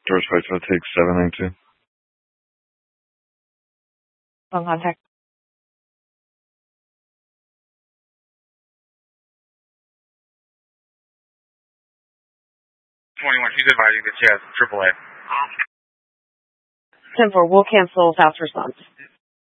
George Whitesville takes 792. On contact. 21, she's advising that she has AAA. 10-4, we'll cancel fast response.